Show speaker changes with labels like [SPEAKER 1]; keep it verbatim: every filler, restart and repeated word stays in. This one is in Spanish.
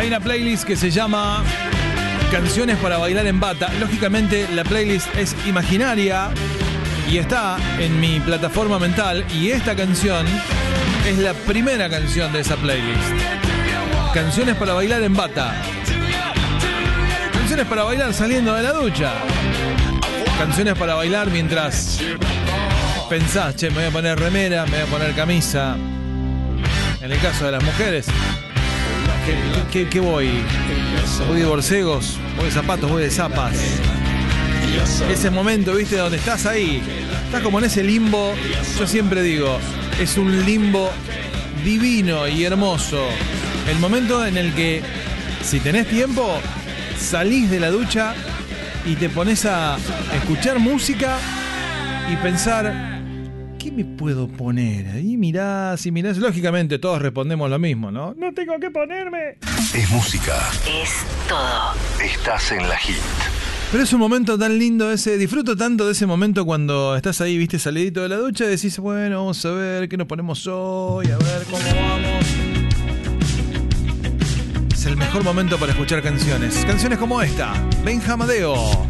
[SPEAKER 1] Hay una playlist que se llama Canciones para bailar en bata. Lógicamente la playlist es imaginaria y está en mi plataforma mental, y esta canción es la primera canción de esa playlist. Canciones para bailar en bata. Canciones para bailar saliendo de la ducha. Canciones para bailar mientras pensás, che, me voy a poner remera, me voy a poner camisa. En el caso de las mujeres, ¿qué, qué, qué voy? Voy de borcegos, voy de zapatos, voy de zapas. Ese momento, viste, donde estás ahí, estás como en ese limbo. Yo siempre digo, es un limbo divino y hermoso. El momento en el que, si tenés tiempo, salís de la ducha y te pones a escuchar música y pensar, ¿qué me puedo poner? Ahí mirás y mirás. Lógicamente todos respondemos lo mismo, ¿no? No tengo que ponerme.
[SPEAKER 2] Es música.
[SPEAKER 3] Es todo.
[SPEAKER 2] Estás en la hit.
[SPEAKER 1] Pero es un momento tan lindo ese. Disfruto tanto de ese momento cuando estás ahí, viste, salidito de la ducha, y decís, bueno, vamos a ver qué nos ponemos hoy, a ver cómo vamos. Es el mejor momento para escuchar canciones. Canciones como esta, Benja Amadeo.